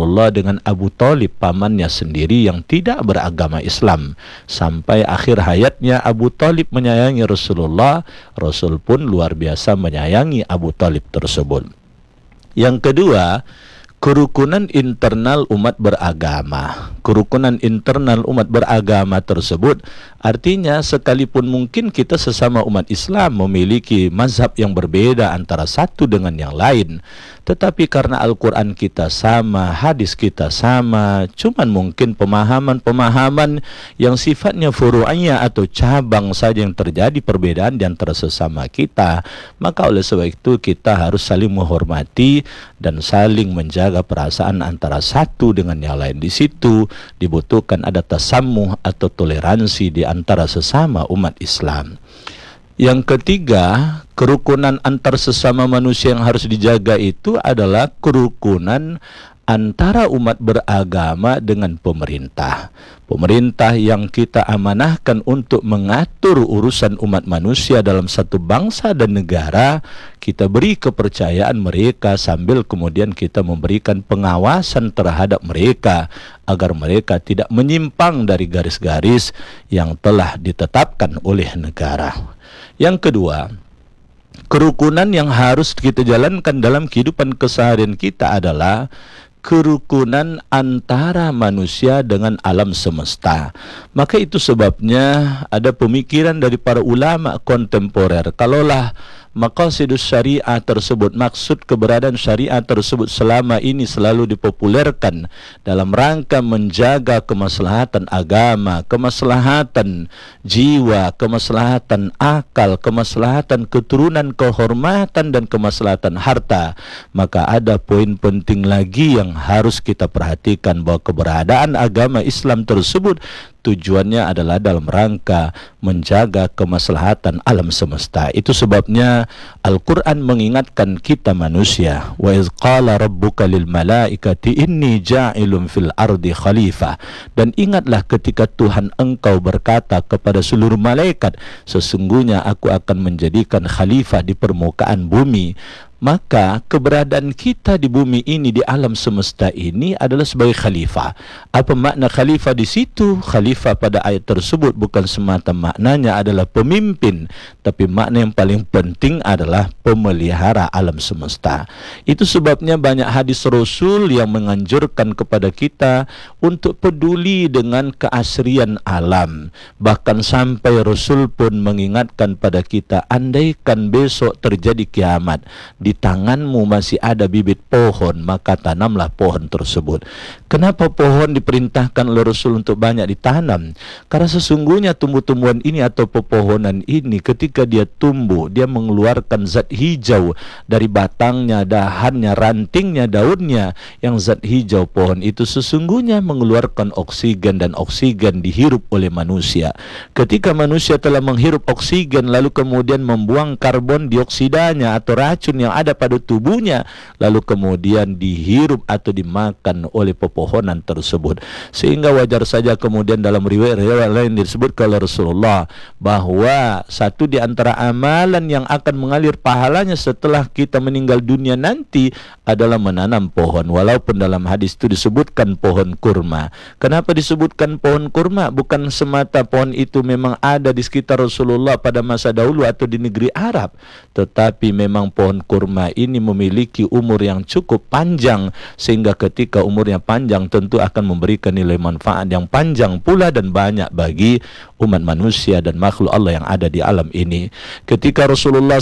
Rasulullah dengan Abu Thalib, pamannya sendiri yang tidak beragama Islam. Sampai akhir hayatnya Abu Thalib menyayangi Rasulullah, Rasul pun luar biasa menyayangi Abu Thalib tersebut. Yang kedua, kerukunan internal umat beragama. Kerukunan internal umat beragama tersebut artinya sekalipun mungkin kita sesama umat Islam memiliki mazhab yang berbeda antara satu dengan yang lain, tetapi karena Al-Quran kita sama, hadis kita sama, cuman mungkin pemahaman-pemahaman yang sifatnya furu'iyah atau cabang saja yang terjadi perbedaan di antara sesama kita, maka oleh sebab itu kita harus saling menghormati dan saling menjaga perasaan antara satu dengan yang lain. Di situ dibutuhkan ada tasamuh atau toleransi di antara sesama umat Islam. Yang ketiga, kerukunan antar sesama manusia yang harus dijaga itu adalah kerukunan antara umat beragama dengan pemerintah. Pemerintah yang kita amanahkan untuk mengatur urusan umat manusia dalam satu bangsa dan negara, kita beri kepercayaan mereka sambil kemudian kita memberikan pengawasan terhadap mereka agar mereka tidak menyimpang dari garis-garis yang telah ditetapkan oleh negara. Yang kedua, kerukunan yang harus kita jalankan dalam kehidupan keseharian kita adalah kerukunan antara manusia dengan alam semesta. Maka itu sebabnya ada pemikiran dari para ulama kontemporer, kalaulah maqasidus syariah tersebut, maksud keberadaan syariah tersebut selama ini selalu dipopulerkan dalam rangka menjaga kemaslahatan agama, kemaslahatan jiwa, kemaslahatan akal, kemaslahatan keturunan, kehormatan dan kemaslahatan harta, maka ada poin penting lagi yang harus kita perhatikan, bahwa keberadaan agama Islam tersebut tujuannya adalah dalam rangka menjaga kemaslahatan alam semesta. Itu sebabnya Al-Quran mengingatkan kita manusia, wa iz qala rabbuka lil malaikati inni ja'ilun fil ardi khalifah, dan ingatlah ketika Tuhan engkau berkata kepada seluruh malaikat, sesungguhnya aku akan menjadikan khalifah di permukaan bumi. Maka keberadaan kita di bumi ini, di alam semesta ini adalah sebagai khalifah. Apa makna khalifah di situ? Khalifah pada ayat tersebut bukan semata maknanya adalah pemimpin, tapi makna yang paling penting adalah pemelihara alam semesta. Itu sebabnya banyak hadis Rasul yang menganjurkan kepada kita untuk peduli dengan keasrian alam. Bahkan sampai Rasul pun mengingatkan pada kita, andaikan besok terjadi kiamat, di tanganmu masih ada bibit pohon, maka tanamlah pohon tersebut. Kenapa pohon diperintahkan oleh Rasul untuk banyak ditanam? Karena sesungguhnya tumbuh-tumbuhan ini atau pepohonan ini ketika dia tumbuh, dia mengeluarkan zat hijau dari batangnya, dahannya, rantingnya, daunnya. Yang zat hijau pohon itu sesungguhnya mengeluarkan oksigen, dan oksigen dihirup oleh manusia. Ketika manusia telah menghirup oksigen lalu kemudian membuang karbon dioksidanya atau racun yang ada pada tubuhnya, lalu kemudian dihirup atau dimakan oleh pepohonan tersebut. Sehingga wajar saja kemudian dalam riwayat-riwayat lain disebutkan oleh Rasulullah bahwa satu di antara amalan yang akan mengalir pahalanya setelah kita meninggal dunia nanti adalah menanam pohon. Walaupun dalam hadis itu disebutkan pohon kurma. Kenapa disebutkan pohon kurma? Bukan semata pohon itu memang ada di sekitar Rasulullah pada masa dahulu atau di negeri Arab, tetapi memang pohon kurma ini memiliki umur yang cukup panjang, sehingga ketika umurnya panjang tentu akan memberikan nilai manfaat yang panjang pula dan banyak bagi umat manusia dan makhluk Allah yang ada di alam ini. Ketika Rasulullah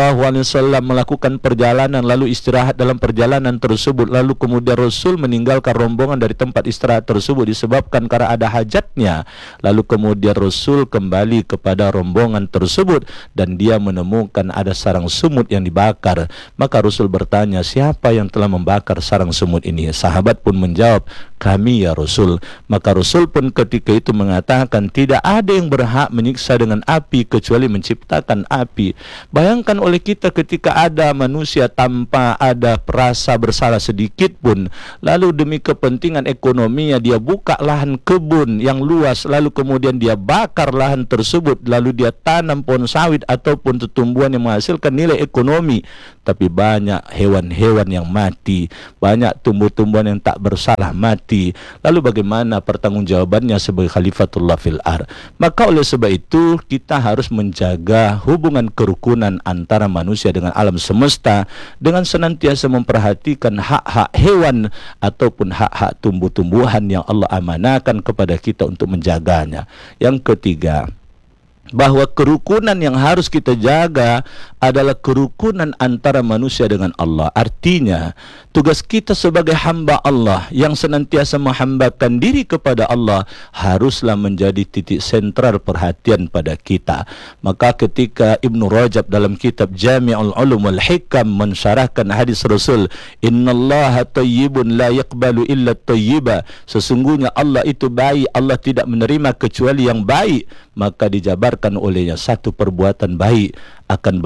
SAW melakukan perjalanan lalu istirahat dalam perjalanan tersebut, lalu kemudian Rasul meninggalkan rombongan dari tempat istirahat tersebut disebabkan karena ada hajatnya, lalu kemudian Rasul kembali kepada rombongan tersebut dan dia menemukan ada sarang semut yang dibakar. Maka Rasul bertanya, siapa yang telah membakar sarang semut ini? Sahabat pun menjawab, kami ya Rasul. Maka Rasul pun ketika itu mengatakan, tidak ada yang berhak menyiksa dengan api kecuali menciptakan api. Bayangkan oleh kita ketika ada manusia tanpa ada rasa bersalah sedikit pun, lalu demi kepentingan ekonominya dia buka lahan kebun yang luas, lalu kemudian dia bakar lahan tersebut, lalu dia tanam pohon sawit ataupun tumbuhan yang menghasilkan nilai ekonomi. tapi banyak hewan-hewan yang mati, banyak tumbuh-tumbuhan yang tak bersalah mati. Lalu bagaimana pertanggungjawabannya sebagai khalifatullah fil ard? Maka oleh sebab itu kita harus menjaga hubungan kerukunan antara manusia dengan alam semesta dengan senantiasa memperhatikan hak-hak hewan ataupun hak-hak tumbuh-tumbuhan yang Allah amanahkan kepada kita untuk menjaganya. Yang ketiga, bahwa kerukunan yang harus kita jaga adalah kerukunan antara manusia dengan Allah. Artinya, tugas kita sebagai hamba Allah yang senantiasa menghambakan diri kepada Allah haruslah menjadi titik sentral perhatian pada kita. Maka ketika Ibnu Rajab dalam kitab Jami'ul Ulum wal Hikam mensyarahkan hadis Rasul, "Innallaha thayyibun la yaqbalu illa thayyiba." Sesungguhnya Allah itu baik, Allah tidak menerima kecuali yang baik. Maka dijabarkan olehnya satu perbuatan baik akan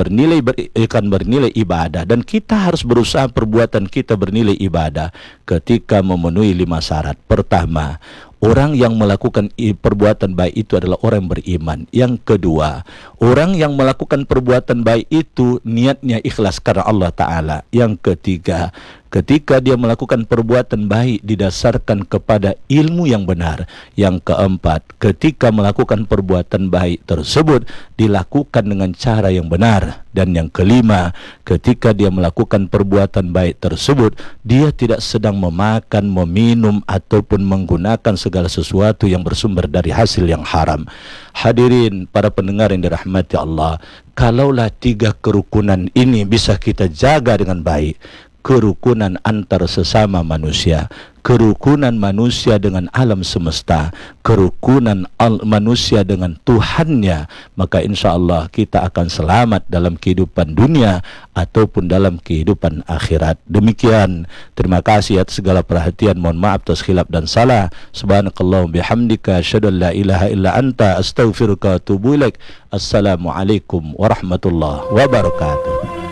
bernilai ibadah, dan kita harus berusaha perbuatan kita bernilai ibadah ketika memenuhi 5 syarat. Pertama, orang yang melakukan perbuatan baik itu adalah orang yang beriman. Yang kedua, orang yang melakukan perbuatan baik itu niatnya ikhlas karena Allah Ta'ala. Yang ketiga, ketika dia melakukan perbuatan baik didasarkan kepada ilmu yang benar. Yang keempat, ketika melakukan perbuatan baik tersebut dilakukan dengan cara yang benar. Dan yang kelima, ketika dia melakukan perbuatan baik tersebut, dia tidak sedang memakan, meminum ataupun menggunakan segala sesuatu yang bersumber dari hasil yang haram. Hadirin para pendengar yang dirahmati Allah, kalaulah 3 kerukunan ini bisa kita jaga dengan baik, kerukunan antar sesama manusia, kerukunan manusia dengan alam semesta, kerukunan manusia dengan Tuhannya, maka insya Allah kita akan selamat dalam kehidupan dunia ataupun dalam kehidupan akhirat. Demikian, terima kasih atas segala perhatian. Mohon maaf atas khilaf dan salah. Subhanakallahumma bihamdika asyhadu an la ilaha illa anta astaghfiruka wa atubu ilaik. Assalamualaikum warahmatullahi wabarakatuh.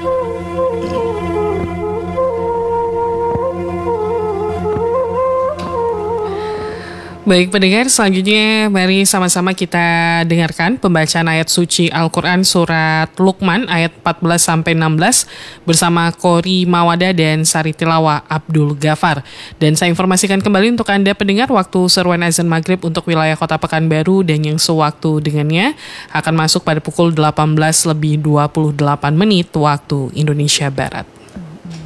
Baik pendengar, selanjutnya mari sama-sama kita dengarkan pembacaan ayat suci Al-Quran surat Luqman ayat 14-16 bersama Qori Mawada dan Sari Tilawa Abdul Ghafar. Dan saya informasikan kembali untuk Anda pendengar, waktu seruan azan maghrib untuk wilayah Kota Pekanbaru dan yang sewaktu dengannya akan masuk pada pukul 18:28 waktu Indonesia Barat.